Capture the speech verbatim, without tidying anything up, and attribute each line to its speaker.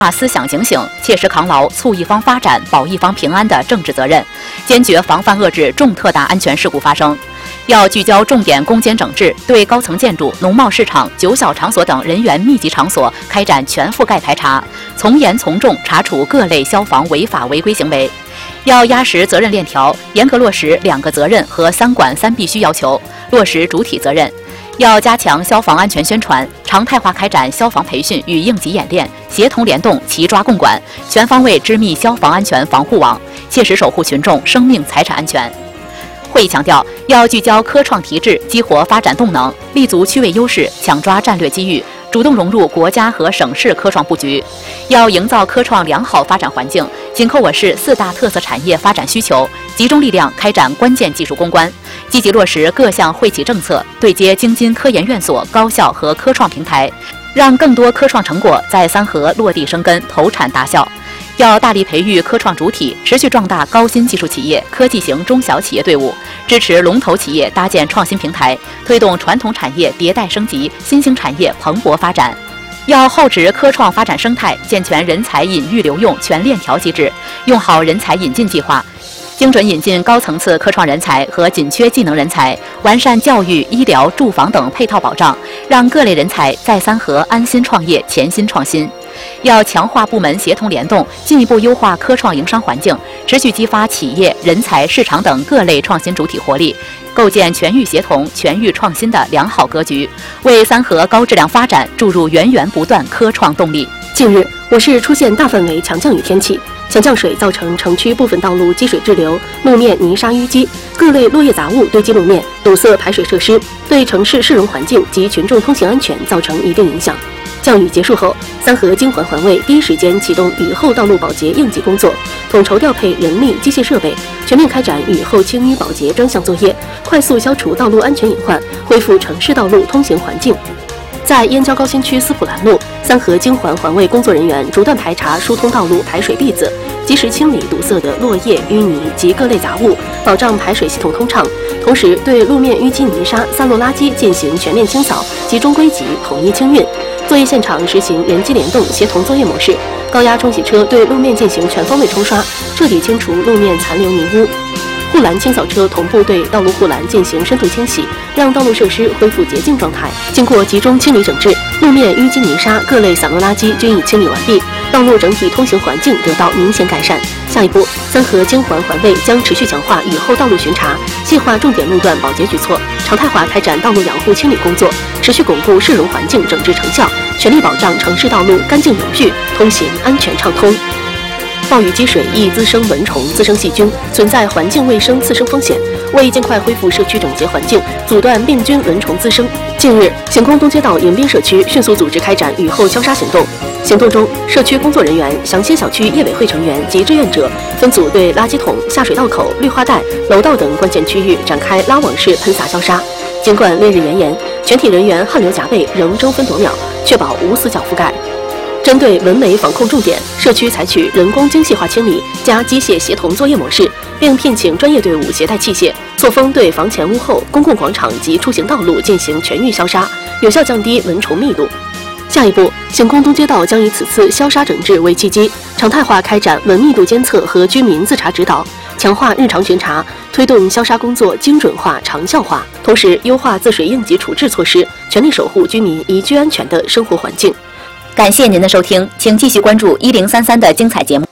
Speaker 1: 思想警醒，切实扛牢促一方发展、保一方平安的政治责任，坚决防范遏制重特大安全事故发生。要聚焦重点攻坚整治，对高层建筑、农贸市场、酒小场所等人员密集场所开展全覆盖排查，从严从重查处各类消防违法违规行为。要压实责任链条，严格落实两个责任和三管三必须要求，落实主体责任。要加强消防安全宣传，常态化开展消防培训与应急演练，协同联动、齐抓共管，全方位织密消防安全防护网，切实守护群众生命财产安全。会议强调，要聚焦科创提质，激活发展动能，立足区位优势，抢抓战略机遇，主动融入国家和省市科创布局。要营造科创良好发展环境，紧扣我市四大特色产业发展需求，集中力量开展关键技术攻关，积极落实各项惠企政策，对接京津科研院所、高校和科创平台，让更多科创成果在三河落地生根、投产达效。要大力培育科创主体，持续壮大高新技术企业、科技型中小企业队伍，支持龙头企业搭建创新平台，推动传统产业迭代升级、新兴产业蓬勃发展。要厚植科创发展生态，健全人才引育留用全链条机制，用好人才引进计划，精准引进高层次科创人才和紧缺技能人才，完善教育、医疗、住房等配套保障，让各类人才在三河安心创业、潜心创新。要强化部门协同联动，进一步优化科创营商环境，持续激发企业、人才、市场等各类创新主体活力，构建全域协同、全域创新的良好格局，为三河高质量发展注入源源不断科创动力。
Speaker 2: 近日，我市出现大范围强降雨天气，强降水造成城区部分道路积水滞留，路面泥沙淤积，各类落叶杂物堆积路面，堵塞排水设施，对城市市容环境及群众通行安全造成一定影响。降雨结束后，三河京环环卫第一时间启动雨后道路保洁应急工作，统筹调配人力、机械设备，全面开展雨后清淤保洁专项作业，快速消除道路安全隐患，恢复城市道路通行环境。在燕郊高新区斯普兰路，三河京环环卫工作人员不断排查疏通道路排水篦子，及时清理堵塞的落叶、淤泥及各类杂物，保障排水系统通畅。同时，对路面淤积泥沙、散落垃圾进行全面清扫，集中归集，统一清运。作业现场实行人机联动协同作业模式，高压冲洗车对路面进行全方位冲刷，彻底清除路面残留泥污。护栏清扫车同步对道路护栏进行深度清洗，让道路设施恢复洁净状态。经过集中清理整治，路面淤积泥沙、各类散落垃圾均已清理完毕，道路整体通行环境得到明显改善。下一步，三河京环环卫将持续强化雨后道路巡查，细化重点路段保洁举措，常态化开展道路养护清理工作，持续巩固市容环境整治成效，全力保障城市道路干净有序、通行安全畅通。暴雨积水易滋生蚊虫、滋生细菌，存在环境卫生次生风险。为尽快恢复社区整洁环境，阻断病菌蚊虫滋生，近日，醒空东街道迎宾社区迅速组织开展雨后消杀行动。行动中，社区工作人员、祥兴小区业委会成员及志愿者分组对垃圾桶、下水道口、绿化带、楼道等关键区域展开拉网式喷洒消杀。尽管烈日炎炎，全体人员汗流浃背，仍争分夺秒，确保无死角覆盖。针对蚊媒防控重点，社区采取人工精细化清理加机械协同作业模式，并聘请专业队伍携带器械，错峰对房前屋后、公共广场及出行道路进行全域消杀，有效降低蚊虫密度。下一步，醒空东街道将以此次消杀整治为契机，常态化开展蚊密度监测和居民自查指导，强化日常巡查，推动消杀工作精准化、长效化，同时优化自水应急处置措施，全力守护居民宜居安全的生活环境。
Speaker 1: 感谢您的收听，请继续关注一零三三的精彩节目。